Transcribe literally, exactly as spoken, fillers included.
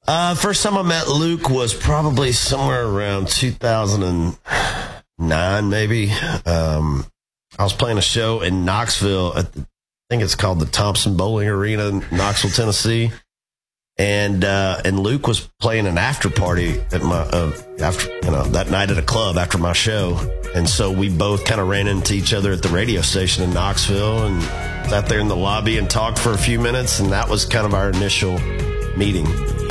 Uh, first time I met Luke was probably somewhere around two thousand nine, maybe. Um, I was playing a show in Knoxville at the, I think it's called the Thompson Bowling Arena in Knoxville, Tennessee. And uh, and Luke was playing an after party at my uh, after you know that night at a club after my show, and so we both kind of ran into each other at the radio station in Knoxville and sat there in the lobby and talked for a few minutes, and that was kind of our initial meeting.